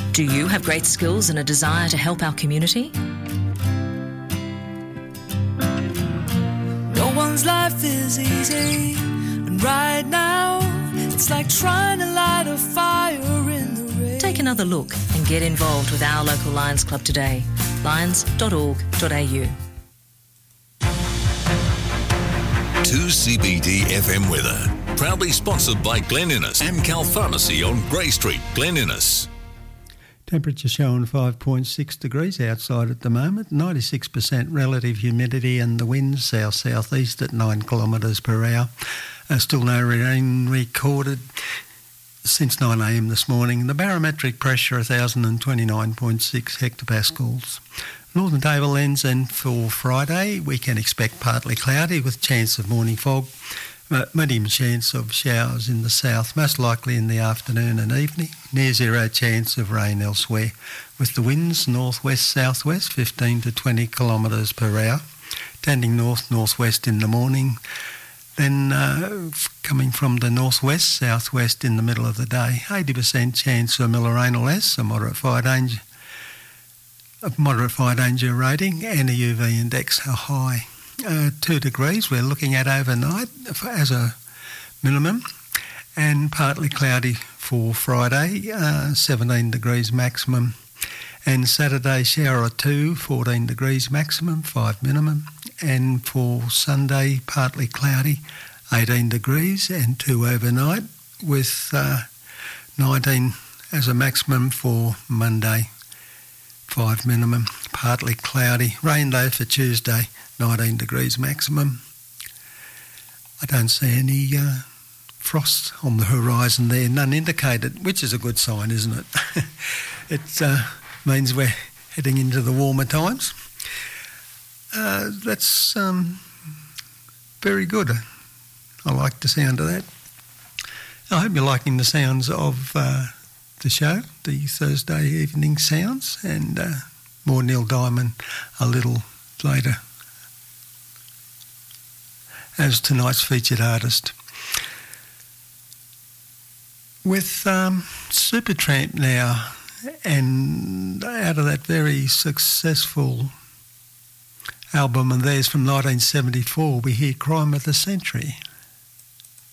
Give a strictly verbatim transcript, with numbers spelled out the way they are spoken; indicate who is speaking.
Speaker 1: Do you have great skills and a desire to help our community?
Speaker 2: No one's life is easy, and right now it's like trying to light a fire in the rain.
Speaker 1: Take another look and get involved with our local Lions Club today. lions dot org dot a u.
Speaker 3: two C B D F M weather. Proudly sponsored by Glen Innes and Cal Pharmacy on Grey Street, Glen Innes.
Speaker 4: Temperature showing five point six degrees outside at the moment, ninety-six percent relative humidity, and the winds south-southeast at nine kilometres per hour. Uh, still no rain recorded since nine a m this morning. The barometric pressure one thousand twenty-nine point six hectopascals. Northern Tablelands, and for Friday we can expect partly cloudy with chance of morning fog. Medium chance of showers in the south, most likely in the afternoon and evening. Near zero chance of rain elsewhere, with the winds northwest-southwest fifteen to twenty kilometres per hour, tending north-northwest in the morning, then uh, coming from the northwest-southwest in the middle of the day. eighty percent chance of Miller-Rain or less, a moderate fire danger, a moderate fire danger rating, and a U V index a high. Uh, two degrees we're looking at overnight as a minimum, and partly cloudy for Friday, uh, seventeen degrees maximum, and Saturday shower or two, fourteen degrees maximum, five minimum, and for Sunday partly cloudy, eighteen degrees and two overnight, with uh, nineteen as a maximum for Monday, five minimum, partly cloudy, rain though for Tuesday, nineteen degrees maximum. I don't see any uh, frost on the horizon there, none indicated, which is a good sign, isn't it? It uh, means we're heading into the warmer times. Uh, that's um, very good. I like the sound of that. I hope you're liking the sounds of uh, the show, the Thursday evening sounds, and uh, more Neil Diamond a little later as tonight's featured artist. With um, Supertramp now, and out of that very successful album and theirs from nineteen seventy-four, we hear Crime of the Century.